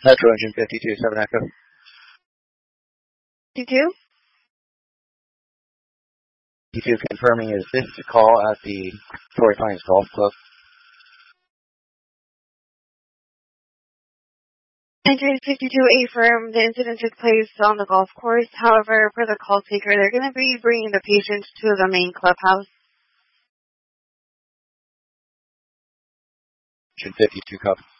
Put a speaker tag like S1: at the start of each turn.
S1: Metro Engine 52, 7 Echo.
S2: 52?
S1: 52 confirming, is this a call at the Torrey Pines Golf Club?
S2: Engine 52 affirm, the incident took place on the golf course. However, for the call taker, they're going to be bringing the patient to the main clubhouse.
S1: Engine 52, copy.